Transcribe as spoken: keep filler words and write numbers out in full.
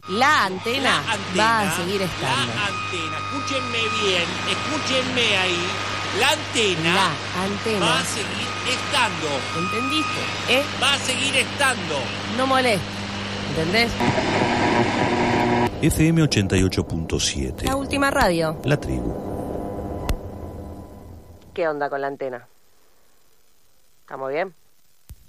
La antena, La antena va a seguir estando. La antena, escúchenme bien, escúchenme ahí. La antena, La antena va a seguir estando. ¿Entendiste? ¿Eh? Va a seguir estando. No moleste. ¿Entendés? F M ochenta y ocho punto siete. La última radio. La tribu. ¿Qué onda con la antena? ¿Estamos bien?